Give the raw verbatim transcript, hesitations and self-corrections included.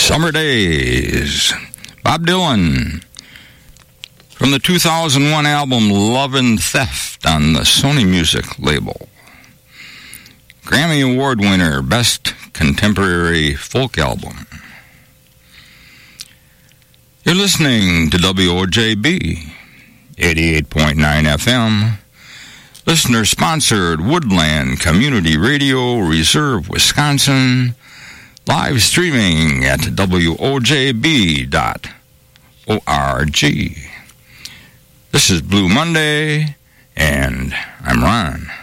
Summer Days. Bob Dylan. From the two thousand one album Love and Theft on the Sony Music label. Grammy Award winner, Best Contemporary Folk Album. You're listening to W O J B, eighty-eight point nine F M. Listener-sponsored Woodland Community Radio, Reserve, Wisconsin. Live streaming at W O J B dot org. This is Blue Monday, and I'm Ron.